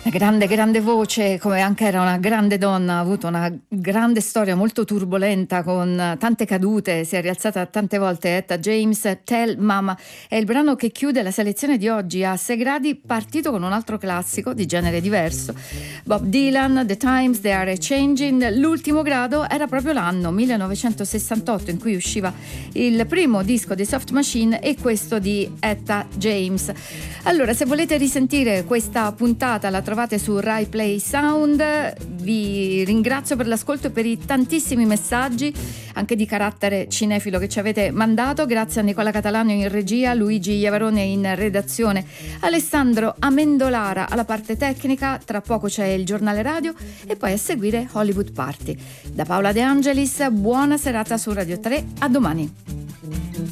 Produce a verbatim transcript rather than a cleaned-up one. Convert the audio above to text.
Una grande, grande voce, come anche era una grande donna, ha avuto una grande storia molto turbolenta con tante cadute, si è rialzata tante volte. Etta James, Tell Mama, è il brano che chiude la selezione di oggi a sei gradi, partito con un altro classico di genere diverso. Bob Dylan, The Times They Are Changing. L'ultimo grado era proprio l'anno millenovecentosessantotto in cui usciva il primo disco di Soft Machine e questo di Etta James. Allora, se volete risentire questa puntata la trovate su Rai Play Sound. Vi ringrazio per l'ascolto e per i tantissimi messaggi anche di carattere cinefilo che ci avete mandato. Grazie a Nicola Catalano in regia, Luigi Iavarone in redazione, Alessandro Amendolara alla parte tecnica. Tra poco c'è il giornale radio e poi a seguire Hollywood Party. Da Paola De Angelis, buona serata su Radio tre, a domani.